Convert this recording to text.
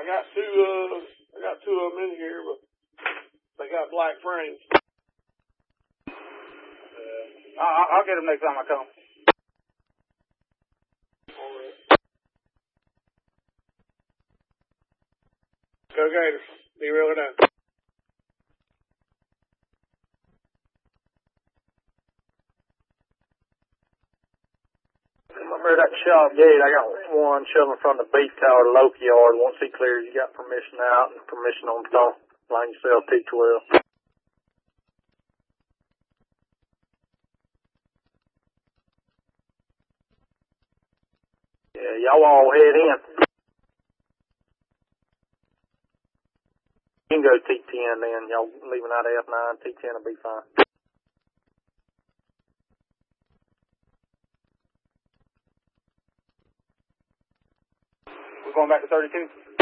I got two of them in here, but they got black frames. I'll get them next time I come. All right. Go Gators. Be really nice. Remember that shop gate? I got one shoving from the beef tower to Loki yard. Once he clears, you got permission out and permission on the top. Line yourself T12. Yeah, y'all all head in. You can go T10 then. Y'all leaving out of F9. T10 will be fine. We're going back to 32.